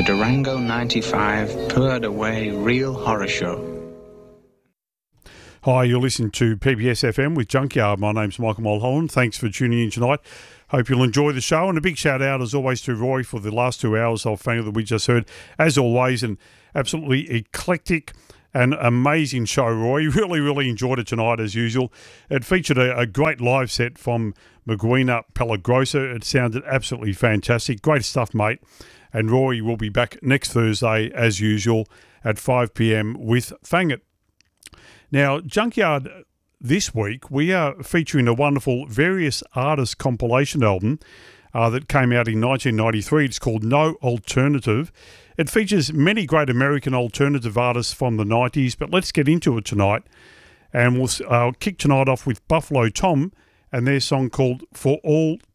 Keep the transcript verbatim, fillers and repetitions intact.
The Durango ninety-five purred away real horror show. Hi, you're listening to P B S F M with Junkyard. My name's Michael Mulholland. Thanks for tuning in tonight. Hope you'll enjoy the show. And a big shout out, as always, to Roy for the last two hours of Fang that we just heard. As always, an absolutely eclectic and amazing show, Roy. Really, really enjoyed it tonight, as usual. It featured a, a great live set from Maguina Pelagrosa. It sounded absolutely fantastic. Great stuff, mate. And Roy will be back next Thursday, as usual, at five p.m. with Fang It. Now, Junkyard, this week, we are featuring a wonderful Various Artists compilation album uh, that came out in nineteen ninety-three. It's called No Alternative. It features many great American alternative artists from the nineties, but let's get into it tonight. And we'll uh, kick tonight off with Buffalo Tom and their song called For All